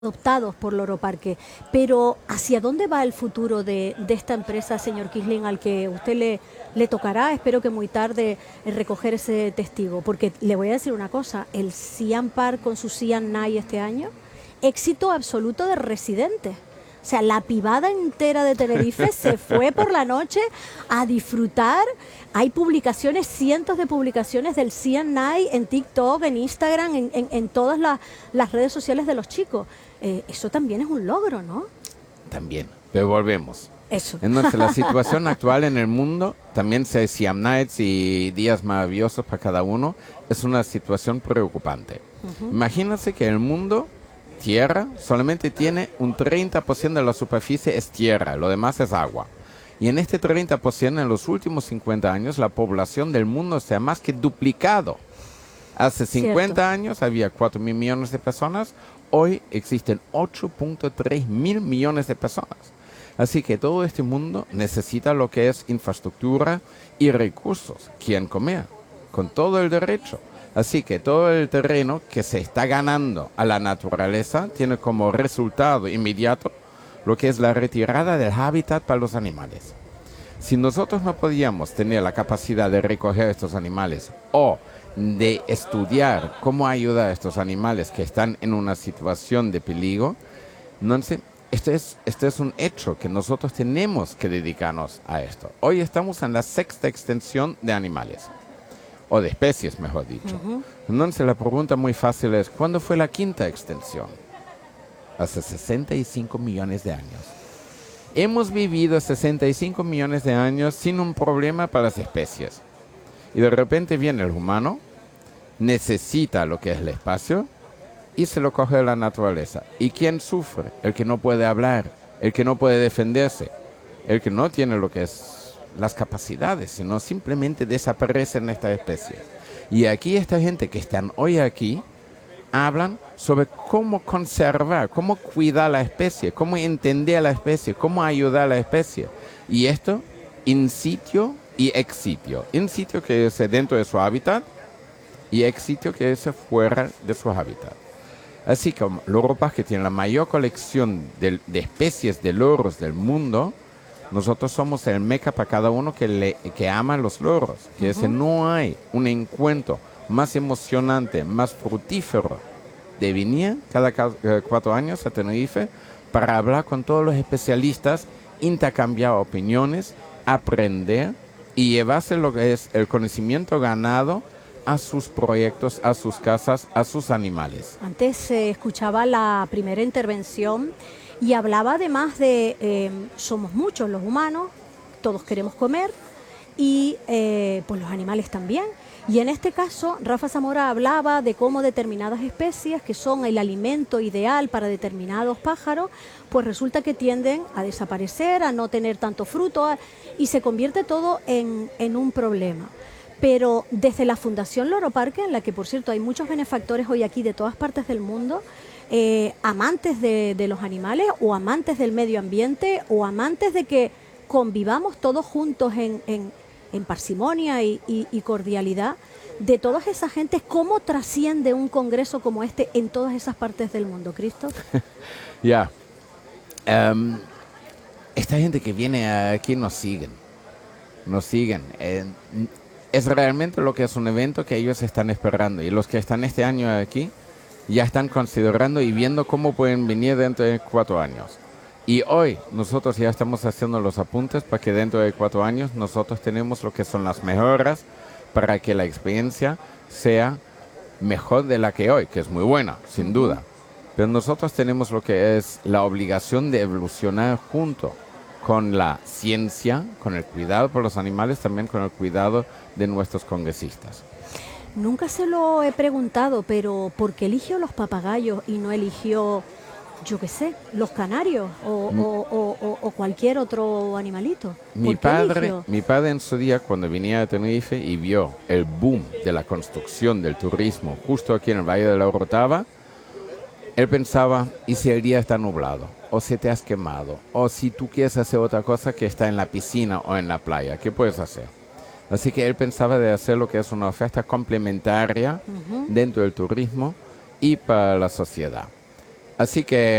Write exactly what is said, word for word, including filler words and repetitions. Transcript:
adoptados por Loro Parque. Pero ¿hacia dónde va el futuro de, de esta empresa, señor Quisling, al que usted le, le tocará, espero que muy tarde, eh, recoger ese testigo? Porque le voy a decir una cosa, el Siam Park con su Siam Night este año, éxito absoluto de Residentes. O sea, la pibada entera de Tenerife se fue por la noche a disfrutar. Hay publicaciones, cientos de publicaciones del Siam Night en TikTok, en Instagram, en, en, en todas las, las redes sociales de los chicos. Eh, eso también es un logro, ¿no? También, pero volvemos. Eso. Entonces, la situación actual en el mundo, también si hay Siam Nights y días maravillosos para cada uno, es una situación preocupante. Uh-huh. Imagínense que el mundo, tierra, solamente tiene un treinta por ciento de la superficie es tierra, lo demás es agua. Y en este treinta por ciento, en los últimos cincuenta años, la población del mundo se ha más que duplicado. Hace cincuenta Cierto. Años había cuatro mil millones de personas, hoy existen ocho punto tres mil millones de personas. Así que todo este mundo necesita lo que es infraestructura y recursos. ¿Quién comer? Con todo el derecho. Así que todo el terreno que se está ganando a la naturaleza tiene como resultado inmediato lo que es la retirada del hábitat para los animales. Si nosotros no podíamos tener la capacidad de recoger estos animales o de estudiar cómo ayudar a estos animales que están en una situación de peligro, entonces este es, este es un hecho que nosotros tenemos que dedicarnos a esto. Hoy estamos en la sexta extensión de animales. O de especies, mejor dicho. Uh-huh. Entonces la pregunta muy fácil es, ¿cuándo fue la quinta extensión? Hace sesenta y cinco millones de años. Hemos vivido sesenta y cinco millones de años sin un problema para las especies. Y de repente viene el humano, necesita lo que es el espacio y se lo coge de la naturaleza. ¿Y quién sufre? El que no puede hablar, el que no puede defenderse, el que no tiene lo que es las capacidades, sino simplemente desaparecen esta especie. Y aquí esta gente que están hoy aquí hablan sobre cómo conservar, cómo cuidar la especie, cómo entender a la especie, cómo ayudar a la especie. Y esto in situ y ex situ. In situ que es dentro de su hábitat y ex situ que es fuera de su hábitat. Así que Loro Parque tiene la mayor colección de, de especies de loros del mundo. Nosotros somos el meca para cada uno que, le, que ama los loros. Que uh-huh. ese no hay un encuentro más emocionante, más fructífero de venir cada cuatro años a Tenerife para hablar con todos los especialistas, intercambiar opiniones, aprender y llevarse lo que es el conocimiento ganado a sus proyectos, a sus casas, a sus animales. Antes se eh, escuchaba la primera intervención y hablaba además de, eh, somos muchos los humanos, todos queremos comer y eh, pues los animales también. Y en este caso, Rafa Zamora hablaba de cómo determinadas especies, que son el alimento ideal para determinados pájaros, pues resulta que tienden a desaparecer, a no tener tanto fruto a, y se convierte todo en, en un problema. Pero desde la Fundación Loro Parque, en la que por cierto hay muchos benefactores hoy aquí de todas partes del mundo, Eh, amantes de, de los animales o amantes del medio ambiente o amantes de que convivamos todos juntos en, en, en parsimonia y, y, y cordialidad, de todas esas gentes, ¿cómo trasciende un congreso como este en todas esas partes del mundo, Cristo? Ya, yeah. um, esta gente que viene aquí nos siguen, nos siguen. Eh, es realmente lo que es un evento que ellos están esperando y los que están este año aquí ya están considerando y viendo cómo pueden venir dentro de cuatro años. Y hoy nosotros ya estamos haciendo los apuntes para que dentro de cuatro años nosotros tenemos lo que son las mejoras para que la experiencia sea mejor de la que hoy, que es muy buena, sin duda. Pero nosotros tenemos lo que es la obligación de evolucionar junto con la ciencia, con el cuidado por los animales, también con el cuidado de nuestros congresistas. Nunca se lo he preguntado, pero ¿por qué eligió los papagayos y no eligió, yo qué sé, los canarios o, mm. o, o, o cualquier otro animalito? Mi padre, mi padre en su día, cuando venía a Tenerife y vio el boom de la construcción del turismo justo aquí en el Valle de la Orotava, él pensaba, ¿y si el día está nublado? O si te has quemado, o si tú quieres hacer otra cosa que está en la piscina o en la playa, ¿qué puedes hacer? Así que él pensaba de hacer lo que es una oferta complementaria uh-huh. dentro del turismo y para la sociedad. Así que